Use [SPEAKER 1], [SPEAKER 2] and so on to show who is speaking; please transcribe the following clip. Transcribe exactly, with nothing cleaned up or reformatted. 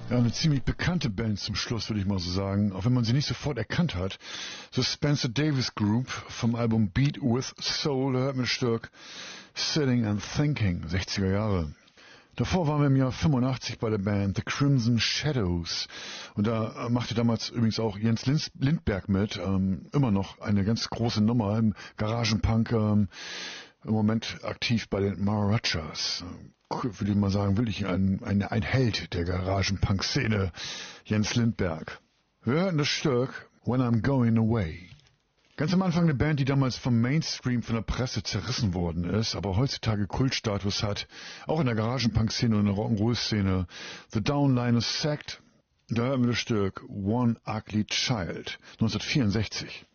[SPEAKER 1] Ja, eine ziemlich bekannte Band zum Schluss, würde ich mal so sagen, auch wenn man sie nicht sofort erkannt hat. The Spencer Davis Group vom Album Beat with Soul, da hört man ein Stück Sitting and Thinking, sechziger Jahre. Davor waren wir im Jahr fünfundachtzig bei der Band The Crimson Shadows und da machte damals übrigens auch Jens Lindberg mit, ähm, immer noch eine ganz große Nummer im Garagenpunk, ähm, im Moment aktiv bei den Marachas. Würde ich mal sagen, wirklich ein, ein, ein Held der Garagenpunk-Szene, Jens Lindberg. Wir hörten das Stück When I'm Going Away. Ganz am Anfang eine Band, die damals vom Mainstream von der Presse zerrissen worden ist, aber heutzutage Kultstatus hat, auch in der Garagenpunk-Szene und in der Rock'n'Roll-Szene. The Downliners Sect, da hören wir das Stück One Ugly Child, neunzehnhundertvierundsechzig.